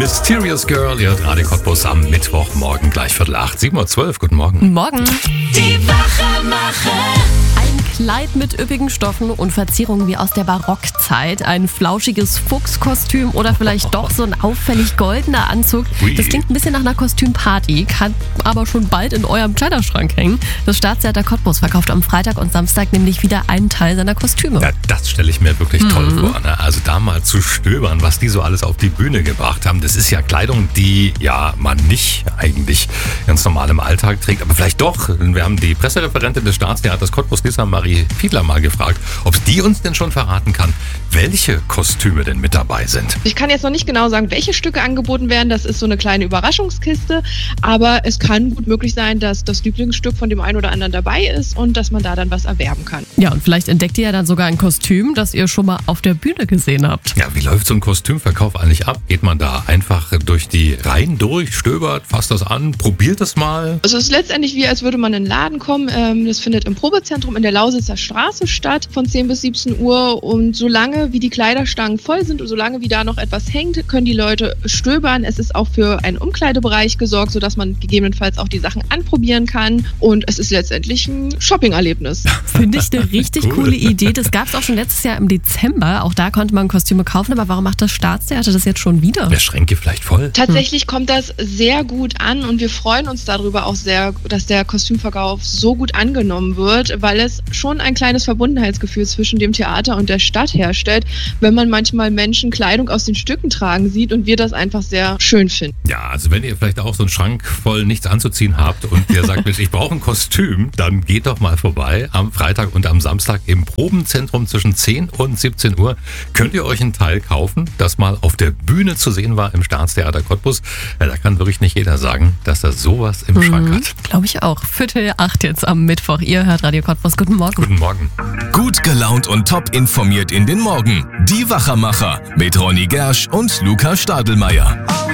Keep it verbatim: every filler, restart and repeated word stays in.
Mysterious Girl, ihr hört Radio Cottbus am Mittwochmorgen gleich Viertel acht, sieben Uhr zwölf. Guten Morgen. Morgen. Die Wachermacher. Ein Kleid mit üppigen Stoffen und Verzierungen wie aus der Barockzeit, ein flauschiges Fuchskostüm oder vielleicht doch so ein auffällig goldener Anzug. Ui. Das klingt ein bisschen nach einer Kostümparty, kann aber schon bald in eurem Kleiderschrank hängen. Das Staatstheater Cottbus verkauft am Freitag und Samstag nämlich wieder einen Teil seiner Kostüme. Ja, das stelle ich mir wirklich toll vor. Ne? Also da mal zu stöbern, was die so alles auf die Bühne gebracht haben. Das ist ja Kleidung, die ja man nicht eigentlich ganz normal im Alltag trägt, aber vielleicht doch. Wir haben die Pressereferentin des Staatstheaters Cottbus, Lisa Marie Fiedler, mal gefragt, ob die uns denn schon verraten kann, welche Kostüme denn mit dabei sind. Ich kann jetzt noch nicht genau sagen, welche Stücke angeboten werden. Das ist so eine kleine Überraschungskiste. Aber es kann gut möglich sein, dass das Lieblingsstück von dem einen oder anderen dabei ist und dass man da dann was erwerben kann. Ja, und vielleicht entdeckt ihr ja dann sogar ein Kostüm, das ihr schon mal auf der Bühne gesehen habt. Ja, wie läuft so ein Kostümverkauf eigentlich ab? Geht man da einfach durch die Reihen durch, stöbert, fasst das an, probiert es mal? Also es ist letztendlich wie, als würde man in den Laden kommen. Das findet im Probezentrum in der Lausitzer Straße statt, von zehn bis siebzehn Uhr. Und solange wie die Kleiderstangen voll sind und solange wie da noch etwas hängt, können die Leute stöbern. Es ist auch für einen Umkleidebereich gesorgt, sodass man gegebenenfalls auch die Sachen anprobieren kann. Und es ist letztendlich ein Shopping-Erlebnis. Finde ich eine richtig Cool. coole Idee. Das gab es auch schon letztes Jahr im Dezember. Auch da konnte man Kostüme kaufen. Aber warum macht das Staatstheater das jetzt schon wieder? Der Schränke vielleicht voll? Tatsächlich kommt das sehr gut an und wir freuen uns darüber auch sehr, dass der Kostümverkauf so gut angenommen wird, weil es schon ein kleines Verbundenheitsgefühl zwischen dem Theater und der Stadt herstellt, wenn man manchmal Menschen Kleidung aus den Stücken tragen sieht und wir das einfach sehr schön finden. Ja, also wenn ihr vielleicht auch so einen Schrank voll nichts anzuziehen habt und ihr sagt, Mensch, ich brauche ein Kostüm, dann geht doch mal vorbei. Am Freitag und am Samstag im Probenzentrum zwischen zehn und siebzehn Uhr könnt ihr euch ein Teil kaufen, das mal auf der Bühne zu sehen war im Staatstheater Cottbus. Ja, da kann wirklich nicht jeder sagen, dass er sowas im Schrank hat. Glaube ich auch. Viertel acht jetzt am Mittwoch. Ihr hört Radio Cottbus. Guten Morgen. Guten Morgen. Gut gelaunt und top informiert in den Morgen. Die Wachermacher mit Ronny Gersch und Luca Stadelmeier.